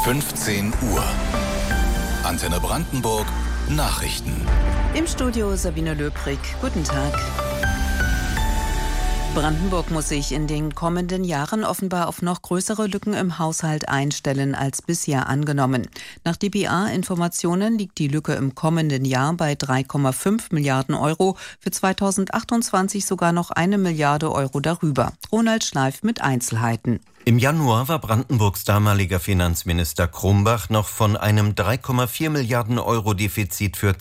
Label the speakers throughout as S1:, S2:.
S1: 15 Uhr. Antenne Brandenburg Nachrichten.
S2: Im Studio Sabine Löbrig. Guten Tag. Brandenburg muss sich in den kommenden Jahren offenbar auf noch größere Lücken im Haushalt einstellen als bisher angenommen. Nach dpa-Informationen liegt die Lücke im kommenden Jahr bei 3,5 Milliarden Euro, für 2028 sogar noch 1 Milliarde Euro darüber. Ronald Schleif mit Einzelheiten.
S3: Im Januar war Brandenburgs damaliger Finanzminister Krumbach noch von einem 3,4 Milliarden Euro Defizit für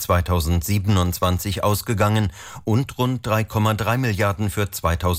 S3: 2027 ausgegangen und rund 3,3 Milliarden für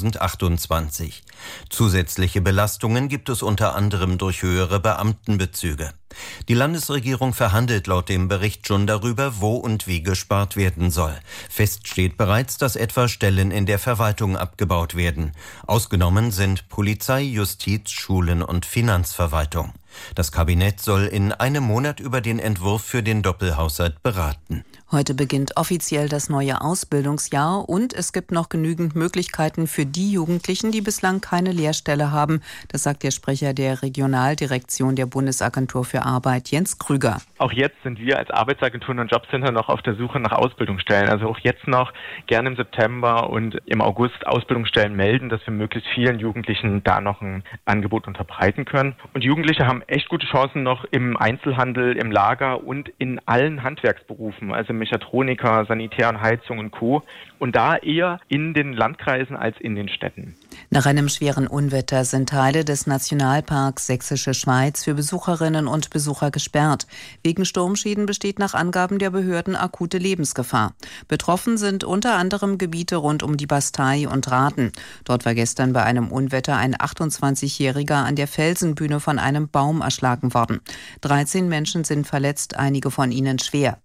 S3: 2028. Zusätzliche Belastungen gibt es unter anderem durch höhere Beamtenbezüge. Die Landesregierung verhandelt laut dem Bericht schon darüber, wo und wie gespart werden soll. Fest steht bereits, dass etwa Stellen in der Verwaltung abgebaut werden. Ausgenommen sind Polizei, Justiz, Schulen und Finanzverwaltung. Das Kabinett soll in einem Monat über den Entwurf für den Doppelhaushalt beraten.
S2: Heute beginnt offiziell das neue Ausbildungsjahr und es gibt noch genügend Möglichkeiten für die Jugendlichen, die bislang keine Lehrstelle haben. Das sagt der Sprecher der Regionaldirektion der Bundesagentur für Arbeit, Jens Krüger.
S4: Auch jetzt sind wir als Arbeitsagenturen und Jobcenter noch auf der Suche nach Ausbildungsstellen. Also auch jetzt noch gerne im September und im August Ausbildungsstellen melden, dass wir möglichst vielen Jugendlichen da noch ein Angebot unterbreiten können. Und Jugendliche haben echt gute Chancen noch im Einzelhandel, im Lager und in allen Handwerksberufen, also Mechatroniker, Sanitär und Heizung und Co. Und da eher in den Landkreisen als in den Städten.
S2: Nach einem schweren Unwetter sind Teile des Nationalparks Sächsische Schweiz für Besucherinnen und Besucher gesperrt. Wegen Sturmschäden besteht nach Angaben der Behörden akute Lebensgefahr. Betroffen sind unter anderem Gebiete rund um die Bastei und Rathen. Dort war gestern bei einem Unwetter ein 28-Jähriger an der Felsenbühne von einem Baum erschlagen worden. 13 Menschen sind verletzt, einige von ihnen schwer.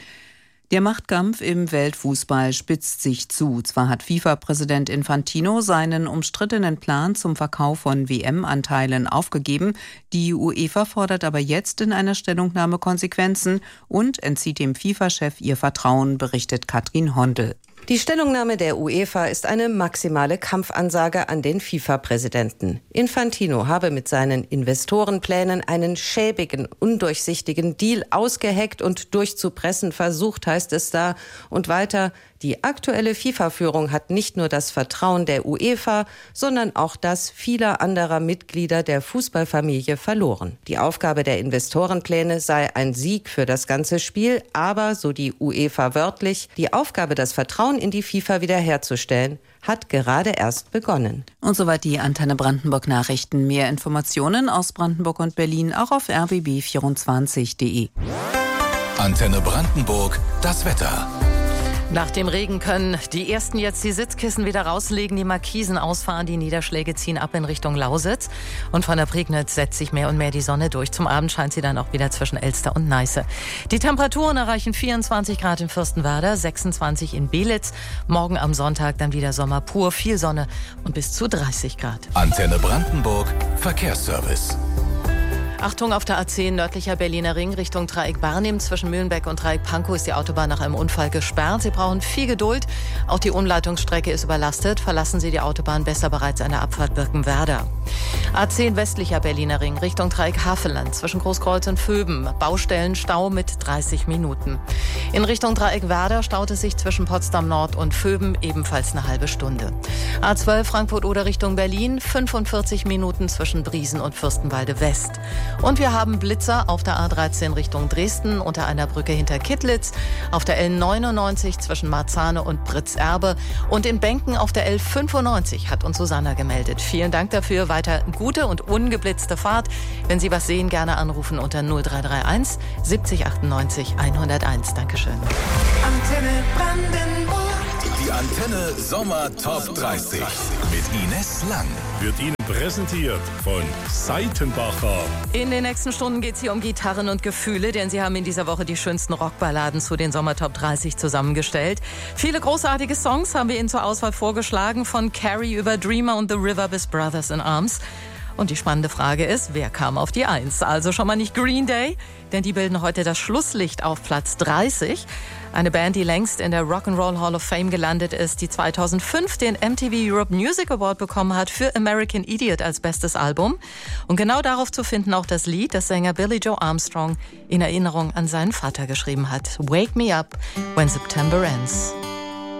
S2: Der Machtkampf im Weltfußball spitzt sich zu. Zwar hat FIFA-Präsident Infantino seinen umstrittenen Plan zum Verkauf von WM-Anteilen aufgegeben, die UEFA fordert aber jetzt in einer Stellungnahme Konsequenzen und entzieht dem FIFA-Chef ihr Vertrauen, berichtet Katrin Hondel.
S5: Die Stellungnahme der UEFA ist eine maximale Kampfansage an den FIFA-Präsidenten. Infantino habe mit seinen Investorenplänen einen schäbigen, undurchsichtigen Deal ausgeheckt und durchzupressen versucht, heißt es da. Und weiter, die aktuelle FIFA-Führung hat nicht nur das Vertrauen der UEFA, sondern auch das vieler anderer Mitglieder der Fußballfamilie verloren. Die Aufgabe der Investorenpläne sei ein Sieg für das ganze Spiel, aber, so die UEFA wörtlich, die Aufgabe, das Vertrauen in die FIFA wiederherzustellen, hat gerade erst begonnen.
S2: Und soweit die Antenne Brandenburg Nachrichten. Mehr Informationen aus Brandenburg und Berlin auch auf rbb24.de.
S1: Antenne Brandenburg, das Wetter.
S6: Nach dem Regen können die Ersten jetzt die Sitzkissen wieder rauslegen, die Markisen ausfahren, die Niederschläge ziehen ab in Richtung Lausitz. Und von der Prignitz setzt sich mehr und mehr die Sonne durch. Zum Abend scheint sie dann auch wieder zwischen Elster und Neiße. Die Temperaturen erreichen 24 Grad in Fürstenwerder, 26 in Belitz. Morgen am Sonntag dann wieder Sommer pur, viel Sonne und bis zu 30 Grad.
S1: Antenne Brandenburg, Verkehrsservice.
S6: Achtung, auf der A10 nördlicher Berliner Ring Richtung Dreieck Barnim. Zwischen Mühlenbeck und Dreieck Pankow ist die Autobahn nach einem Unfall gesperrt. Sie brauchen viel Geduld. Auch die Umleitungsstrecke ist überlastet. Verlassen Sie die Autobahn besser bereits an der Abfahrt Birkenwerder. A10 westlicher Berliner Ring Richtung Dreieck Havelland. Zwischen Großkreuz und Vöben. Baustellenstau mit 30 Minuten. In Richtung Dreieck Werder staut es sich zwischen Potsdam Nord und Vöben ebenfalls eine halbe Stunde. A12 Frankfurt-Oder Richtung Berlin. 45 Minuten zwischen Briesen und Fürstenwalde West. Und wir haben Blitzer auf der A13 Richtung Dresden unter einer Brücke hinter Kittlitz, auf der L99 zwischen Marzahne und Britzerbe und in Benken auf der L95, hat uns Susanna gemeldet. Vielen Dank dafür. Weiter gute und ungeblitzte Fahrt. Wenn Sie was sehen, gerne anrufen unter 0331 70 98 101. Dankeschön.
S1: Antenne Brandenburg. Die Antenne Sommer Top 30 mit Ines Lang.
S7: Wird Ihnen präsentiert von Seitenbacher.
S6: In den nächsten Stunden geht es hier um Gitarren und Gefühle, denn Sie haben in dieser Woche die schönsten Rockballaden zu den Sommer Top 30 zusammengestellt. Viele großartige Songs haben wir Ihnen zur Auswahl vorgeschlagen, von Carrie über Dreamer und The River bis Brothers in Arms. Und die spannende Frage ist, wer kam auf die 1? Also schon mal nicht Green Day, denn die bilden heute das Schlusslicht auf Platz 30. Eine Band, die längst in der Rock'n'Roll Hall of Fame gelandet ist, die 2005 den MTV Europe Music Award bekommen hat für American Idiot als bestes Album. Und genau darauf zu finden auch das Lied, das Sänger Billy Joe Armstrong in Erinnerung an seinen Vater geschrieben hat. Wake Me Up When September Ends.